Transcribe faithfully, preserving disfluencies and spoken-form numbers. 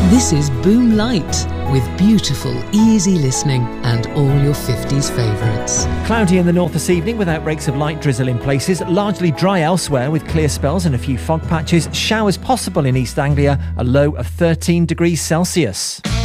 This is Boom Light, with beautiful, easy listening and all your fifties favourites. Cloudy in the north this evening with outbreaks of light drizzle in places. Largely dry elsewhere with clear spells and a few fog patches. Showers possible in East Anglia, a low of thirteen degrees Celsius.